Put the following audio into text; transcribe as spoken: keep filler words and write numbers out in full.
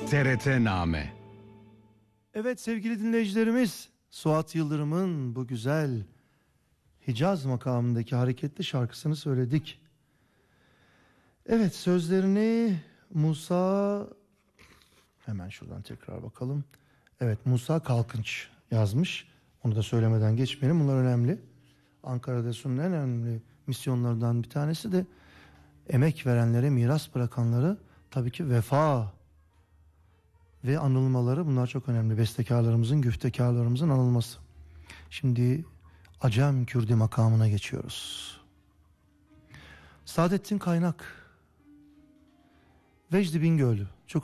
T R T-Name. Evet sevgili dinleyicilerimiz, Suat Yıldırım'ın bu güzel Hicaz makamındaki hareketli şarkısını söyledik. Evet, sözlerini Musa, hemen şuradan tekrar bakalım. Evet, Musa Kalkınç yazmış. Onu da söylemeden geçmeyelim. Bunlar önemli. Ankara Desu'nun en önemli misyonlarından bir tanesi de emek verenlere, miras bırakanları tabii ki vefa ve anılmaları. Bunlar çok önemli. Bestekarlarımızın, güftekarlarımızın anılması. Şimdi Acem Kürdi makamına geçiyoruz. Saadettin Kaynak, Vecdi Bingöl